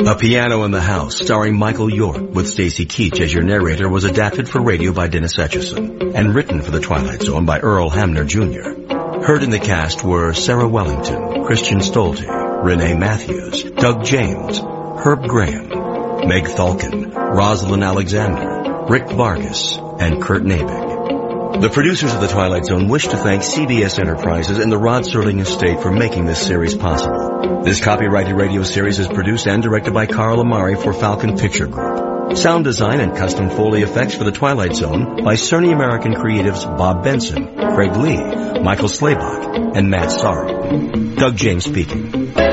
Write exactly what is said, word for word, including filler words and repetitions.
A Piano in the House, starring Michael York, with Stacy Keach as your narrator, was adapted for radio by Dennis Etchison and written for The Twilight Zone by Earl Hamner Junior Heard in the cast were Sarah Wellington, Christian Stolte, Renee Matthews, Doug James, Herb Graham, Meg Thalken, Rosalind Alexander, Rick Vargas, and Kurt Nabig. The producers of The Twilight Zone wish to thank C B S Enterprises and the Rod Serling Estate for making this series possible. This copyrighted radio series is produced and directed by Carl Amari for Falcon Picture Group. Sound design and custom Foley effects for The Twilight Zone by Cerny American creatives Bob Benson, Craig Lee, Michael Slaybach, and Matt Sorrow. Doug James speaking.